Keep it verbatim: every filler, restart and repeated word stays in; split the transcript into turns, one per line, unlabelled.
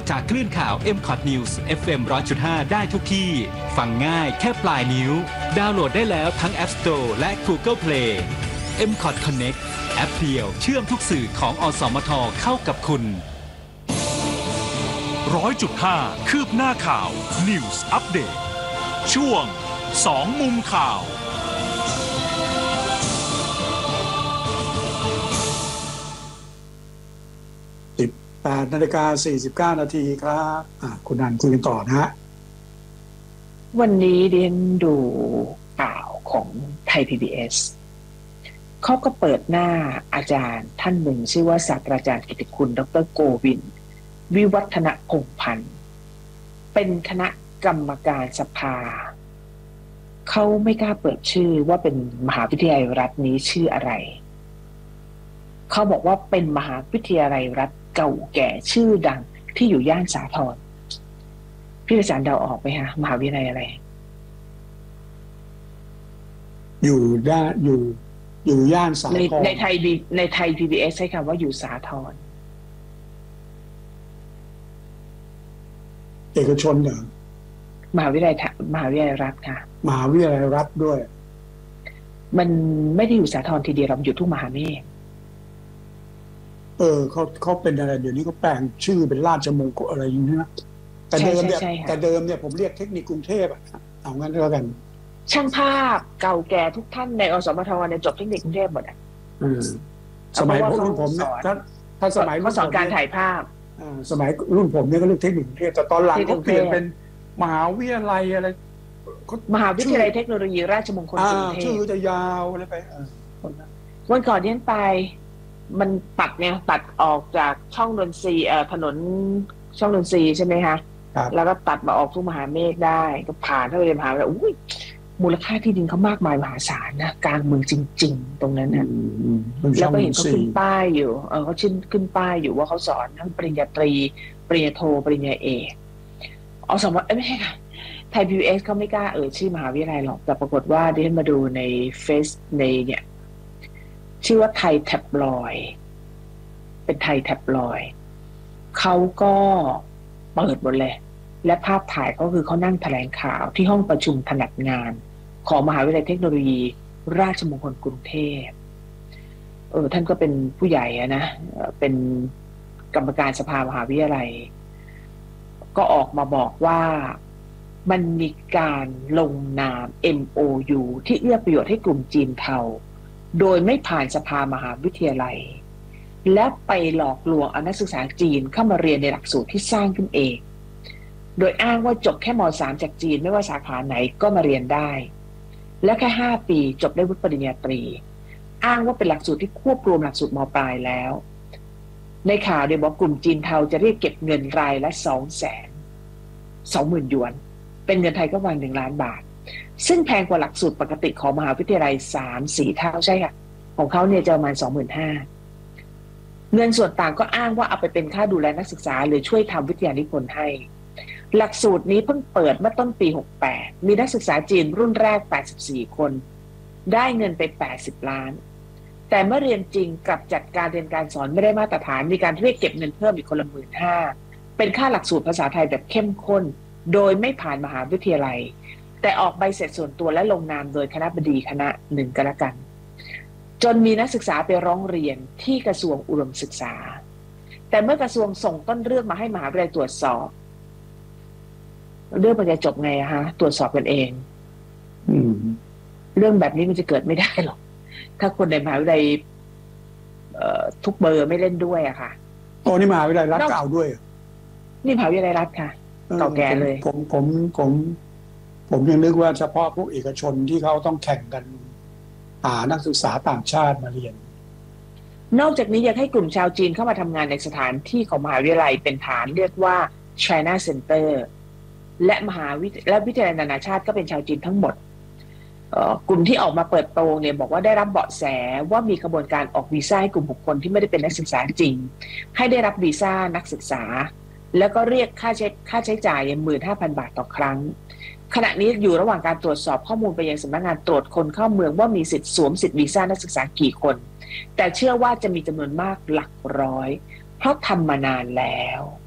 จากคลื่นข่าว เอ็ม คอท News เอฟ เอ็ม หนึ่งร้อยจุดห้า ได้ทุกที่ฟังง่ายแค่ปลายนิ้วดาวน์โหลดได้แล้วทั้ง App Store และ Google Play เอ็ม คอท Connect แอปเดียวเชื่อมทุกสื่อของอสมทเข้ากับคุณ
ร้อยจุดห้า คืบหน้าข่าว News Update ช่วงสองมุมข่าว
สิบแปดนาฬิกาสี่สิบเก้านาทีครับคุณนันคุยกันต่อนะฮะ
วันนี้เรียนดูข่าวของไทย พี บี เอส เขาก็เปิดหน้าอาจารย์ท่านหนึ่งชื่อว่าศาสตราจารย์กิตติคุณ ดร.โกวินทร์ วิวัฒนพงษ์พันธ์เป็นคณะกรรมการสภาเขาไม่กล้าเปิดชื่อว่าเป็นมหาวิทยาลัยรัฐนี้ชื่ออะไรเขาบอกว่าเป็นมหาวิทยาลัยรัฐเก่าแก่ชื่อดังที่อยู่ย่านสาทรพี่อาจารย์เดาออกไหมฮะมหาวิทยาลัยอะไร
อยู่ด้านอยู่อยู่ย่านสาทรใน
ในไทยในไทย พี บี เอส ใช้คำว่าอยู่สาทร
เอกชนเหรอ
มหาวิทยาลัยมหาวิทยาลัยรัฐค่ะ
มหาวิทยาลัยรัฐด้วย
มันไม่ได้อยู่สาทรทีเดียวเราอยู่ทุ่งมหาเมฆ
เออเขาเขาเป็นอะไรเดี๋ยวนี้เขาแปลงชื่อเป็นราชมงคลอะไรอย่างนี้นะแต่เดิมเนี่ยแต่เดิมเนี่ยผมเรียกเทคนิคกรุงเทพอ่ะเอางั้นก็แล้วกัน
ช่างภาพเก่าแก่ทุกท่านในอสมทเนี่ยจบเทคนิคกรุงเทพหมดอ่ะ
สมัยรุ่นผมเนี่ยถ้าถ้าสมัย
เขาสอนการถ่ายภาพ
สมัยรุ่นผมเนี่ยก็เรียกเทคนิคกรุงเทพแต่ตอนหลังเขาเปลี่ยนเป็นมหาวิทยาลัยอะไร
มหาวิทยาลัยเทคโนโลยีราชมงคลกรุงเทพ
ชื่อจะยาวอะไรไป
วันก่อนเนี้ยไปมันตัดเนี่ยตัดออกจากช่องนนทรีเอ่อถนนช่องนนทรีใช่ไหมคะแล้วก็ตัดมาออกทุ่งมหาเมฆได้ก็ผ่านเข้าไปในมหาวิทยาลัยอุ้ยมูลค่าที่ดินเขามากมายมหาศาลนะกลางเมืองจริงๆตรงนั้นนะแล้วก็เห็นเขาขึ้นป้ายอยู่เออเขาชื่นขึ้นป้ายอยู่ว่าเขาสอนทั้งปริญญาตรีปริญญาโทปริญญาเอกเอาสมมติไม่ใช่ค่ะไทย พี บี เอส เขาไม่กล้าเอ่ยชื่อมหาวิทยาลัยหรอกแต่ปรากฏว่าดิฉันมาดูในเฟซในเนี่ยชื่อว่าไทยแท็บลอยด์เป็นไทยแท็บลอยด์เขาก็เปิดหมดเลยและภาพถ่ายก็คือเขานั่งแถลงข่าวที่ห้องประชุมถนัดงานของมหาวิทยาลัยเทคโนโลยีราชมงคลกรุงเทพเออท่านก็เป็นผู้ใหญ่อะนะเป็นกรรมการสภามหาวิทยาลัยก็ออกมาบอกว่ามันมีการลงนาม เอ็ม โอ ยู ที่เอื้อประโยชน์ให้กลุ่มจีนเทาโดยไม่ผ่านสภามหาวิทยาลัยและไปหลอกลวงเอานักศึกษาจีนเข้ามาเรียนในหลักสูตรที่สร้างขึ้นเองโดยอ้างว่าจบแค่ม.สาม จากจีนไม่ว่าสาขาไหนก็มาเรียนได้และแค่ห้าปีจบได้วุฒิปริญญาตรีอ้างว่าเป็นหลักสูตรที่ควบรวมหลักสูตรม.ปลายแล้วในข่าวเดี๋ยวบอกกลุ่มจีนเทาจะเรียกเก็บเงินรายละสองแสนสองหมื่นหยวนเป็นเงินไทยก็ประมาณหนึ่งล้านบาทซึ่งแพงกว่าหลักสูตรปกติของมหาวิทยาลัยสามสี่เท่าใช่ค่ะของเขาเนี่ยจะประมาณสองหมื่นห้าเงินส่วนต่างก็อ้างว่าเอาไปเป็นค่าดูแลนักศึกษาหรือช่วยทำวิทยานิพนธ์ให้หลักสูตรนี้เพิ่งเปิดเมื่อต้นปีหกสิบแปดมีนักศึกษาจีนรุ่นแรกแปดสิบสี่คนได้เงินไปแปดสิบล้านแต่เมื่อเรียนจริงกลับจัดการเรียนการสอนไม่ได้มาตรฐานมีการเรียกเก็บเงินเพิ่มอีกคนละหมื่นห้าเป็นค่าหลักสูตรภาษาไทยแบบเข้มข้นโดยไม่ผ่านมหาวิทยาลัยแต่ออกใบเสร็จส่วนตัวและลงนามโดยคณบดีคณะหนึ่งก็แล้วกันจนมีนักศึกษาไปร้องเรียนที่กระทรวงอุดมศึกษาแต่เมื่อกระทรวงส่งต้นเรื่องมาให้มหาวิทยาลัยตรวจสอบเรื่องมันจะจบไงอะฮะตรวจสอบกันเองอืมเรื่องแบบนี้มันจะเกิดไม่ได้หรอกถ้าคนในมหาวิทยาลัยทุกเบอร์ไม่เล่นด้วยอะค่ะ
โอ้นี่มหาวิทยาลัยรัฐเก่าด้วย
นี่มหาวิทยาลัยรัฐค่ะเก่าแก่เลย
ผมผมผมผมยังนึกว่าเฉพาะพวกเอกชนที่เขาต้องแข่งกันหานักศึกษาต่างชาติมาเรียน
นอกจากนี้ยังให้กลุ่มชาวจีนเข้ามาทำงานในสถานที่ของมหาวิทยาลัยเป็นฐานเรียกว่า China Center และมหาวิทยาลัยและวิทยาลัยนานาชาติก็เป็นชาวจีนทั้งหมดกลุ่มที่ออกมาเปิดโปงเนี่ยบอกว่าได้รับเบาะแสว่ามีกระบวนการออกวีซ่าให้กลุ่มบุคคลที่ไม่ได้เป็นนักศึกษาจริงให้ได้รับวีซ่านักศึกษาแล้วก็เรียกค่าใช้ค่าใช้จ่ายเนี่ยหมื่นห้าพันบาทต่อครั้งขณะนี้อยู่ระหว่างการตรวจสอบข้อมูลไปยังสำนักงานตรวจคนเข้าเมืองว่ามีสิทธิสวมสิทธิวีซ่านักศึกษากี่คนแต่เชื่อว่าจะมีจำนวนมากหลักร้อยเพราะทำมานานแล้ว